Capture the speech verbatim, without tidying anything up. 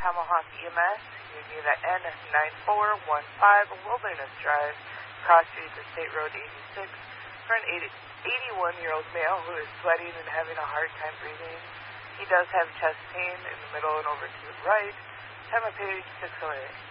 Tomahawk E M S. You need at N nine four one five Wilderness Drive, Cross Street to State Road eighty-six, for an eighty-one-year-old male who is sweating and having a hard time breathing. He does have chest pain in the middle and over to the right. Time of page six oh eight.